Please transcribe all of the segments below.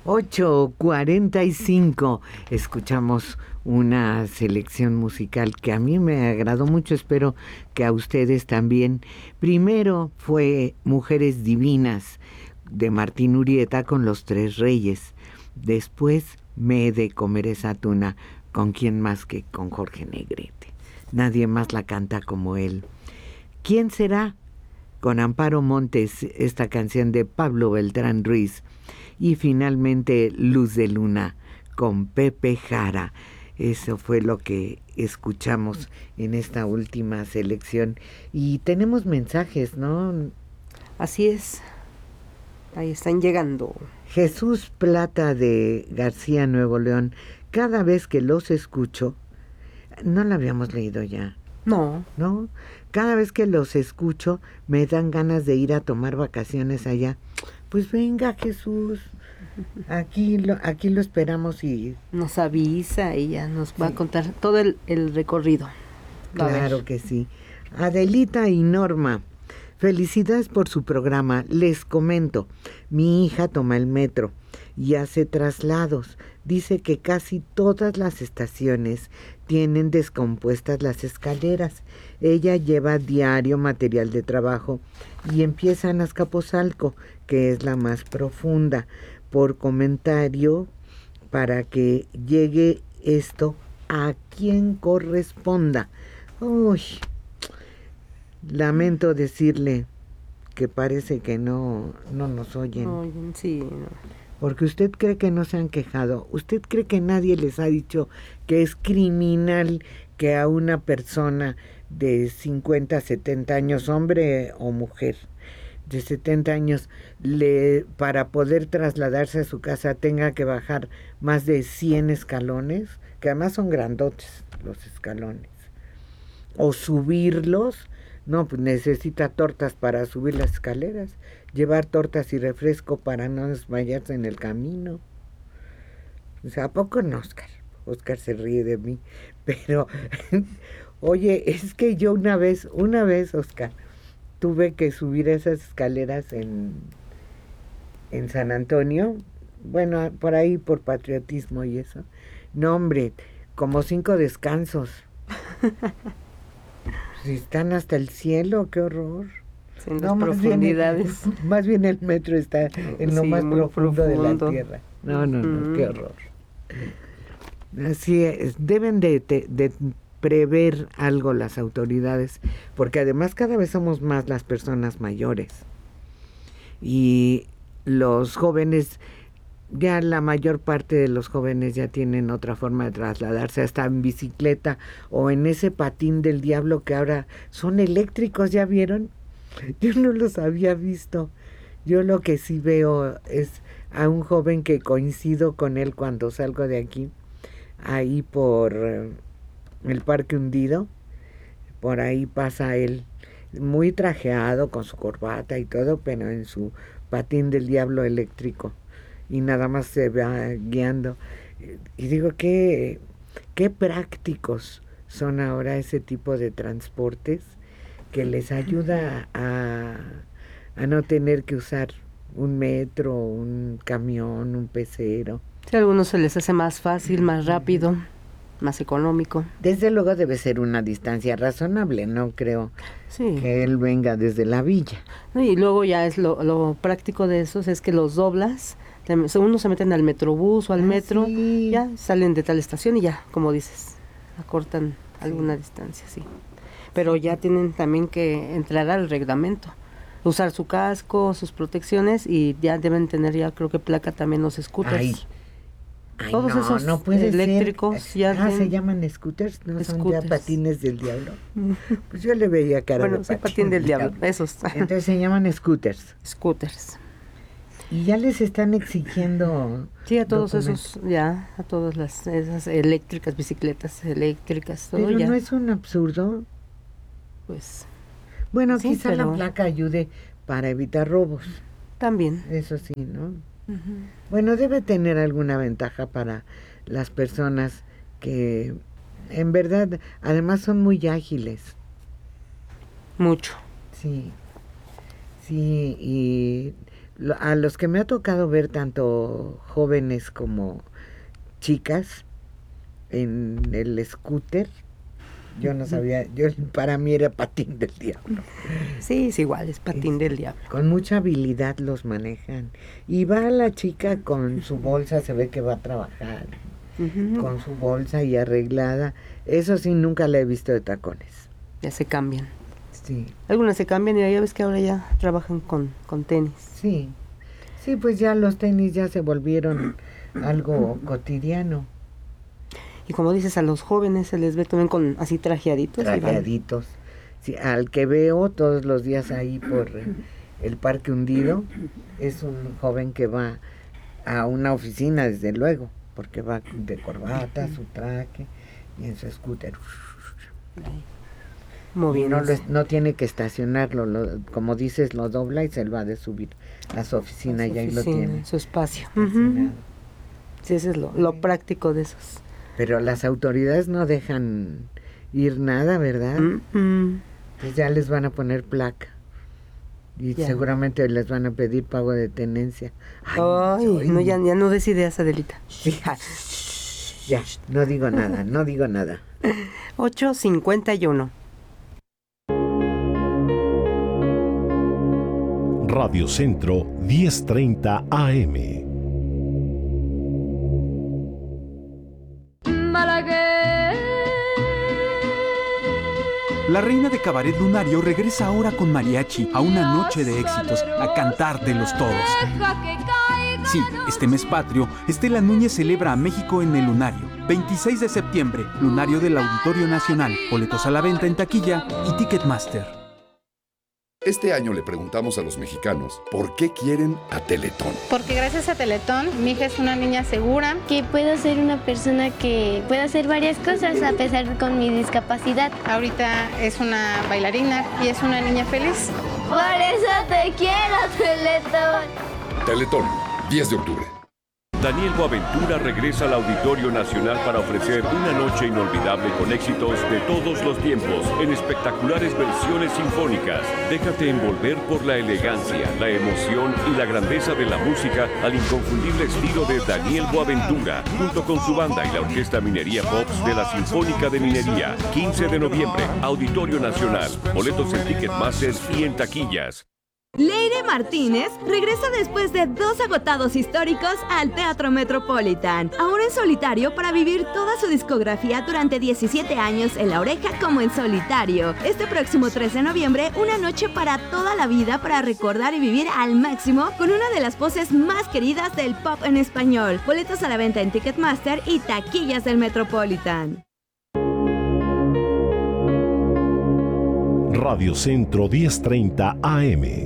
8:45. Escuchamos una selección musical que a mí me agradó mucho, espero que a ustedes también. Primero fue Mujeres Divinas de Martín Urieta con Los Tres Reyes. Después Me he de comer esa tuna, con quién más que con Jorge Negrete. Nadie más la canta como él. ¿Quién será? Con Amparo Montes, esta canción de Pablo Beltrán Ruiz. Y finalmente Luz de Luna con Pepe Jara. Eso fue lo que escuchamos en esta última selección. Y tenemos mensajes, ¿no? Así es. Ahí están llegando. Jesús Plata de García, Nuevo León. Cada vez que los escucho, no la habíamos leído ya. No. ¿No? Cada vez que los escucho me dan ganas de ir a tomar vacaciones allá. Pues venga, Jesús, aquí lo esperamos y... Nos avisa y ya nos va a contar todo el recorrido. Claro que sí. Adelita y Norma, felicidades por su programa. Les comento, mi hija toma el metro y hace traslados. Dice que casi todas las estaciones tienen descompuestas las escaleras. Ella lleva diario material de trabajo y empieza en Azcapotzalco, que es la más profunda. Por comentario, para que llegue esto a quien corresponda. Uy, lamento decirle que parece que no nos oyen. Oyen, sí, no. Porque usted cree que no se han quejado. ¿Usted cree que nadie les ha dicho que es criminal que a una persona de 50, 70 años, hombre o mujer, de 70 años, para poder trasladarse a su casa tenga que bajar más de 100 escalones? Que además son grandotes los escalones. O subirlos. No, pues necesita tortas para subir las escaleras. Llevar tortas y refresco para no desmayarse en el camino. O sea, ¿a poco no, Oscar? Oscar se ríe de mí. Pero, oye, es que yo una vez, Oscar, tuve que subir esas escaleras en San Antonio. Bueno, por ahí, por patriotismo y eso. No, hombre, como 5 descansos. Si están hasta el cielo, qué horror. En las profundidades. Más bien el metro está en lo más profundo de la tierra. No, qué horror. Así es, deben de prever algo las autoridades, porque además cada vez somos más las personas mayores. Y los jóvenes, ya la mayor parte de los jóvenes ya tienen otra forma de trasladarse, hasta en bicicleta o en ese patín del diablo que ahora son eléctricos, ¿ya vieron? Yo no los había visto. Yo lo que sí veo es a un joven que coincido con él cuando salgo de aquí, ahí por el Parque Hundido. Por ahí pasa él, muy trajeado, con su corbata y todo, pero en su patín del diablo eléctrico. Y nada más se va guiando. Y digo, qué prácticos son ahora ese tipo de transportes, que les ayuda a no tener que usar un metro, un camión, un pecero. Sí, a algunos se les hace más fácil, más rápido, más económico. Desde luego debe ser una distancia razonable, no creo que él venga desde la villa. Y luego ya es lo práctico de esos es que los doblas, unos se meten al metrobús o al metro, ya salen de tal estación y ya, como dices, acortan alguna distancia, sí. Pero ya tienen también que entrar al reglamento, usar su casco, sus protecciones, y ya deben tener, ya creo que placa también los scooters. Todos esos no puede eléctricos ser. ya se llaman scooters, no son ya patines del diablo. Pues yo le veía cara de patín del diablo, esos. Entonces se llaman scooters. Scooters. Y ya les están exigiendo. Sí, a todos esos, ya, a todas esas eléctricas, bicicletas eléctricas, todo. Pero ya. ¿no es un absurdo? Pues. Bueno, sí, quizá la placa ayude para evitar robos. También. Eso sí, ¿no? Uh-huh. Bueno, debe tener alguna ventaja para las personas que, en verdad, además son muy ágiles. Mucho. Sí, y A los que me ha tocado ver tanto jóvenes como chicas en el scooter, yo no sabía, para mí era patín del diablo. Sí, es igual, es patín del diablo. Con mucha habilidad los manejan. Y va la chica con su bolsa, se ve que va a trabajar, con su bolsa y arreglada. Eso sí, nunca la he visto de tacones. Ya se cambian. Sí. Algunas se cambian y ya ves que ahora ya trabajan con tenis. Sí, sí, pues ya los tenis ya se volvieron algo cotidiano. Y como dices, a los jóvenes se les ve también con así trajeaditos. Trajeaditos. Sí, al que veo todos los días ahí por el Parque Hundido, es un joven que va a una oficina, desde luego, porque va de corbata, su traje y en su scooter. Y no tiene que estacionarlo, como dices, lo dobla y se lo va de subir a su oficina y ahí lo tiene. Su espacio. Sí, ese es lo práctico de esos. Pero las autoridades no dejan ir nada, ¿verdad? Pues ya les van a poner placa. Y seguramente les van a pedir pago de tenencia. Ay, no, ya no des ideas, Adelita. Ya, no digo nada. 8:51. Radio Centro 10:30 AM. La reina de cabaret lunario regresa ahora con mariachi a una noche de éxitos, a cantártelos todos. Sí, este mes patrio, Estela Núñez celebra a México en el Lunario. 26 de septiembre, Lunario del Auditorio Nacional. Boletos a la venta en taquilla y Ticketmaster. Este año le preguntamos a los mexicanos por qué quieren a Teletón. Porque gracias a Teletón, mi hija es una niña segura. Que puedo ser una persona que pueda hacer varias cosas a pesar con mi discapacidad. Ahorita es una bailarina y es una niña feliz. Por eso te quiero, Teletón. Teletón, 10 de octubre. Daniel Boaventura regresa al Auditorio Nacional para ofrecer una noche inolvidable con éxitos de todos los tiempos en espectaculares versiones sinfónicas. Déjate envolver por la elegancia, la emoción y la grandeza de la música al inconfundible estilo de Daniel Boaventura, junto con su banda y la Orquesta Minería Pops de la Sinfónica de Minería. 15 de noviembre, Auditorio Nacional. Boletos en Ticketmaster y en taquillas. Leire Martínez regresa después de 2 agotados históricos al Teatro Metropolitan, ahora en solitario para vivir toda su discografía durante 17 años en La Oreja como en solitario. Este próximo 3 de noviembre, una noche para toda la vida para recordar y vivir al máximo con una de las voces más queridas del pop en español. Boletos a la venta en Ticketmaster y taquillas del Metropolitan. Radio Centro 10:30 AM.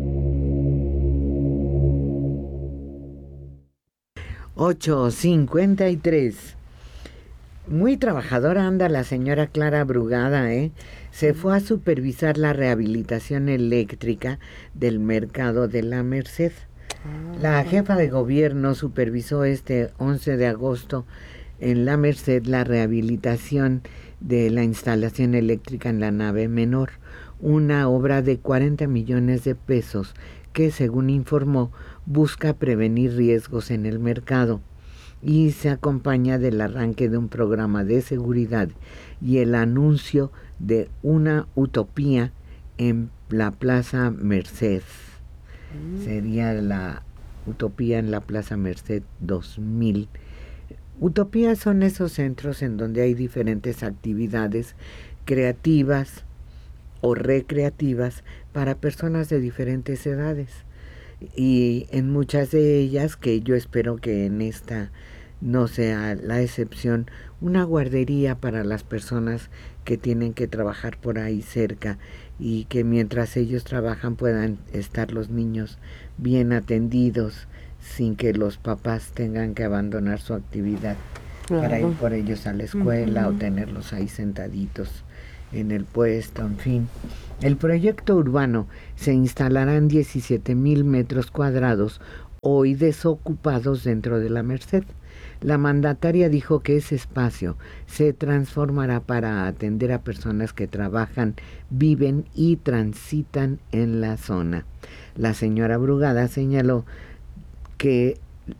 8:53. Muy trabajadora anda la señora Clara Brugada, ¿eh? Se fue a supervisar la rehabilitación eléctrica del mercado de la Merced. La jefa de gobierno supervisó este 11 de agosto en la Merced la rehabilitación de la instalación eléctrica en la nave menor, una obra de 40 millones de pesos que, según informó, busca prevenir riesgos en el mercado y se acompaña del arranque de un programa de seguridad y el anuncio de una utopía en la Plaza Merced. Sería la utopía en la Plaza Merced 2000. Utopías son esos centros en donde hay diferentes actividades creativas o recreativas para personas de diferentes edades. Y en muchas de ellas, que yo espero que en esta no sea la excepción, una guardería para las personas que tienen que trabajar por ahí cerca y que mientras ellos trabajan puedan estar los niños bien atendidos sin que los papás tengan que abandonar su actividad para ir por ellos a la escuela o tenerlos ahí sentaditos en el puesto, en fin. El proyecto urbano se instalarán 17,000 metros cuadrados hoy desocupados dentro de la Merced. La mandataria dijo que ese espacio se transformará para atender a personas que trabajan, viven y transitan en la zona. La señora Brugada señaló que